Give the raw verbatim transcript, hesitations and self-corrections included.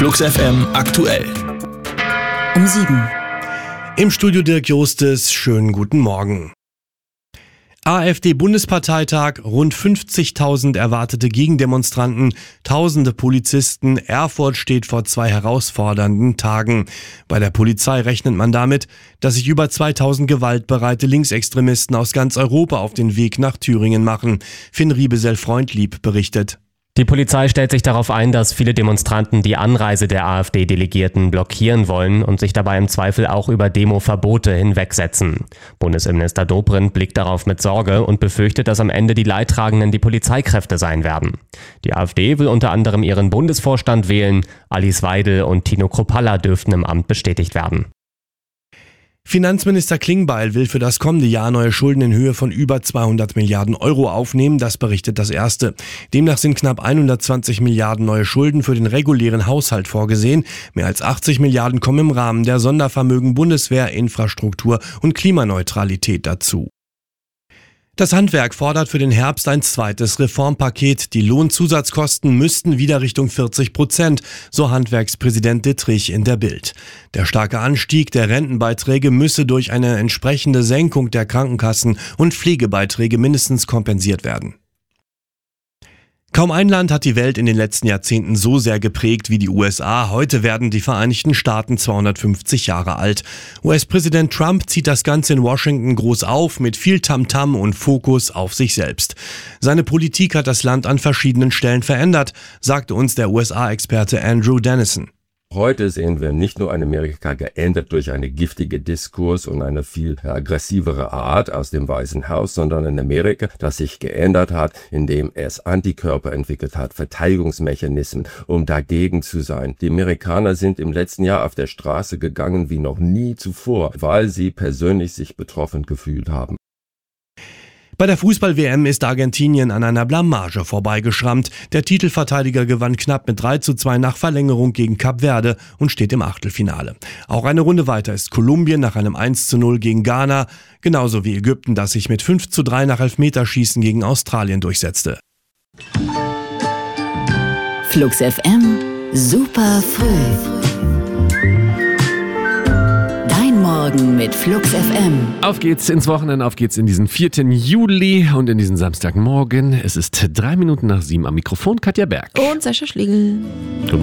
Flux F M aktuell. Um sieben. Im Studio Dirk Jostes, schönen guten Morgen. AfD-Bundesparteitag, rund fünfzigtausend erwartete Gegendemonstranten, tausende Polizisten, Erfurt steht vor zwei herausfordernden Tagen. Bei der Polizei rechnet man damit, dass sich über zweitausend gewaltbereite Linksextremisten aus ganz Europa auf den Weg nach Thüringen machen. Finn Riebesell-Freundlieb berichtet. Die Polizei stellt sich darauf ein, dass viele Demonstranten die Anreise der AfD-Delegierten blockieren wollen und sich dabei im Zweifel auch über Demoverbote hinwegsetzen. Bundesinnenminister Dobrindt blickt darauf mit Sorge und befürchtet, dass am Ende die Leidtragenden die Polizeikräfte sein werden. Die AfD will unter anderem ihren Bundesvorstand wählen. Alice Weidel und Tino Kruppalla dürften im Amt bestätigt werden. Finanzminister Klingbeil will für das kommende Jahr neue Schulden in Höhe von über zweihundert Milliarden Euro aufnehmen, das berichtet das Erste. Demnach sind knapp hundertzwanzig Milliarden neue Schulden für den regulären Haushalt vorgesehen. Mehr als achtzig Milliarden kommen im Rahmen der Sondervermögen Bundeswehr, Infrastruktur und Klimaneutralität dazu. Das Handwerk fordert für den Herbst ein zweites Reformpaket. Die Lohnzusatzkosten müssten wieder Richtung vierzig Prozent, so Handwerkspräsident Dittrich in der Bild. Der starke Anstieg der Rentenbeiträge müsse durch eine entsprechende Senkung der Krankenkassen- und Pflegebeiträge mindestens kompensiert werden. Kaum ein Land hat die Welt in den letzten Jahrzehnten so sehr geprägt wie die U S A. Heute werden die Vereinigten Staaten zweihundertfünfzig Jahre alt. U S-Präsident Trump zieht das Ganze in Washington groß auf, mit viel Tamtam und Fokus auf sich selbst. Seine Politik hat das Land an verschiedenen Stellen verändert, sagte uns der U S A-Experte Andrew Dennison. Heute sehen wir nicht nur ein Amerika geändert durch eine giftige Diskurs und eine viel aggressivere Art aus dem Weißen Haus, sondern ein Amerika, das sich geändert hat, indem es Antikörper entwickelt hat, Verteidigungsmechanismen, um dagegen zu sein. Die Amerikaner sind im letzten Jahr auf der Straße gegangen wie noch nie zuvor, weil sie persönlich sich betroffen gefühlt haben. Bei der Fußball-W M ist Argentinien an einer Blamage vorbeigeschrammt. Der Titelverteidiger gewann knapp mit drei zu zwei nach Verlängerung gegen Kap Verde und steht im Achtelfinale. Auch eine Runde weiter ist Kolumbien nach einem eins zu null gegen Ghana, genauso wie Ägypten, das sich mit fünf zu drei nach Elfmeterschießen gegen Australien durchsetzte. Flux F M, super früh. Morgen mit Flux F M. Auf geht's ins Wochenende, auf geht's in diesen vierten Juli und in diesen Samstagmorgen. Es ist drei Minuten nach sieben am Mikrofon, Katja Berg. Und Sascha Schlegel. Guten Morgen.